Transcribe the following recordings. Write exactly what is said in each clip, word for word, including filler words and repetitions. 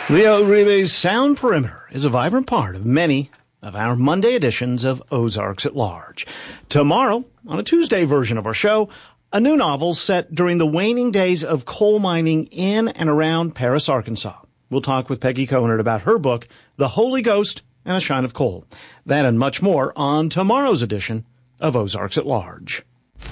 Leo Uribe's Sound Perimeter is a vibrant part of many of our Monday editions of Ozarks at Large. Tomorrow, on a Tuesday version of our show, a new novel set during the waning days of coal mining in and around Paris, Arkansas. We'll talk with Peggy Conard about her book, The Holy Ghost and a Shine of Coal. That and much more on tomorrow's edition of Ozarks at Large.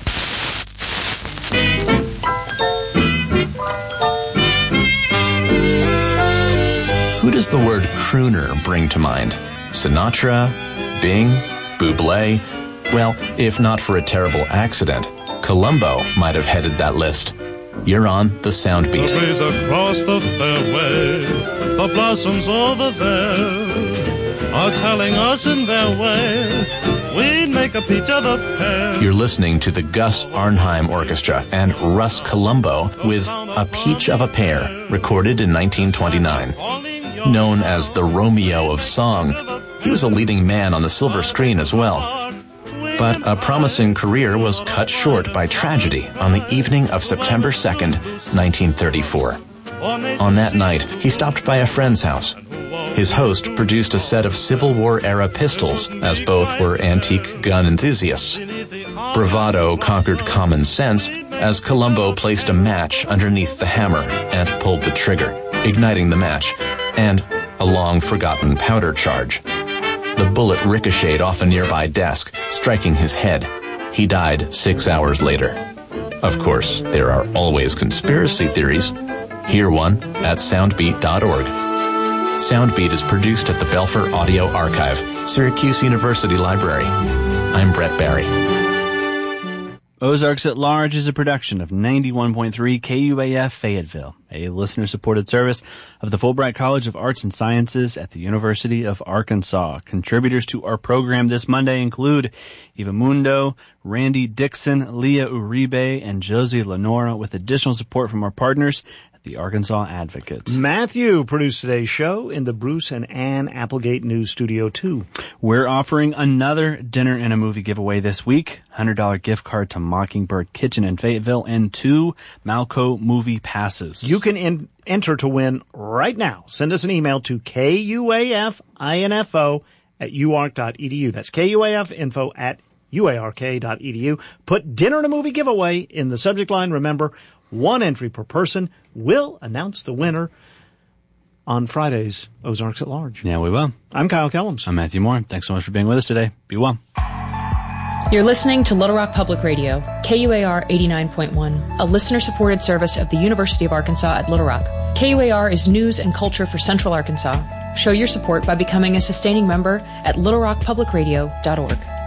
Who does the word crooner bring to mind? Sinatra? Bing? Bublé? Well, if not for a terrible accident, Columbo might have headed that list. You're on the Sound Beat. The breeze across the fairway, the blossoms over there are telling us in their way we'd make a peach of the pear. You're listening to the Gus Arnheim Orchestra and Russ Columbo with A Peach of a Pear, recorded in nineteen twenty-nine. Known as the Romeo of Song, he was a leading man on the silver screen as well. But a promising career was cut short by tragedy on the evening of September second, nineteen thirty-four. On that night, he stopped by a friend's house. His host produced a set of Civil War-era pistols, as both were antique gun enthusiasts. Bravado conquered common sense as Columbo placed a match underneath the hammer and pulled the trigger, igniting the match, and a long-forgotten powder charge. The bullet ricocheted off a nearby desk, striking his head. He died six hours later. Of course, there are always conspiracy theories. Hear one at soundbeat dot org. Soundbeat is produced at the Belfer Audio Archive, Syracuse University Library. I'm Brett Barry. Ozarks at Large is a production of ninety-one point three K U A F Fayetteville, a listener-supported service of the Fulbright College of Arts and Sciences at the University of Arkansas. Contributors to our program this Monday include Eva Mundo, Randy Dixon, Leah Uribe, and Josie Lenora, with additional support from our partners, the Arkansas Advocates. Matthew produced today's show in the Bruce and Ann Applegate News Studio two. We're offering another dinner and a movie giveaway this week. one hundred dollars gift card to Mockingbird Kitchen in Fayetteville and two Malco movie passes. You can in- enter to win right now. Send us an email to kuafinfo at uark dot edu. That's kuafinfo at uark dot edu. Put dinner and a movie giveaway in the subject line. Remember, one entry per person. We'll announce the winner on Friday's Ozarks at Large. Yeah, we will. I'm Kyle Kellums. I'm Matthew Moore. Thanks so much for being with us today. Be well. You're listening to Little Rock Public Radio, K U A R eighty-nine point one, a listener-supported service of the University of Arkansas at Little Rock. K U A R is news and culture for Central Arkansas. Show your support by becoming a sustaining member at little rock public radio dot org.